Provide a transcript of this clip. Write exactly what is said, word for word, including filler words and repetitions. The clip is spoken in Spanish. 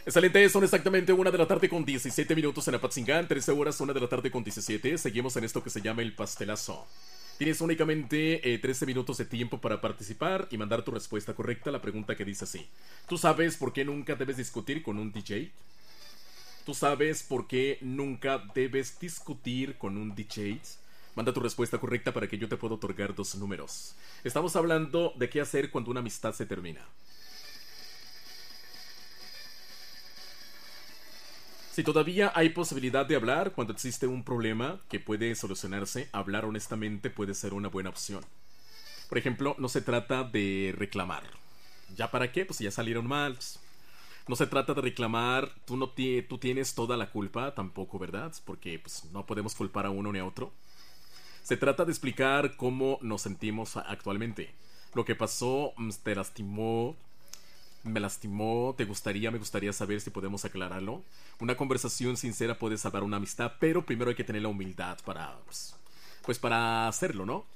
Excelente, son exactamente una de la tarde con diecisiete minutos en Apatzingán, trece horas, una de la tarde con diecisiete. Seguimos en esto que se llama el pastelazo. Tienes únicamente eh, trece minutos de tiempo para participar y mandar tu respuesta correcta a la pregunta que dice así. ¿Tú sabes por qué nunca debes discutir con un D J? ¿Tú sabes por qué nunca debes discutir con un D J? Manda tu respuesta correcta para que yo te pueda otorgar dos números. Estamos hablando de qué hacer cuando una amistad se termina. Si todavía hay posibilidad de hablar cuando existe un problema que puede solucionarse, hablar honestamente puede ser una buena opción. Por ejemplo, no se trata de reclamar. ¿Ya para qué? Pues ya salieron mal. No se trata de reclamar, tú no ti- tú tienes toda la culpa, tampoco, ¿verdad? Porque pues, no podemos culpar a uno ni a otro. Se trata de explicar cómo nos sentimos actualmente. Lo que pasó mm, te lastimó, me lastimó, te gustaría, me gustaría saber si podemos aclararlo. Una conversación sincera puede salvar una amistad, pero primero hay que tener la humildad para, pues, pues para hacerlo, ¿no?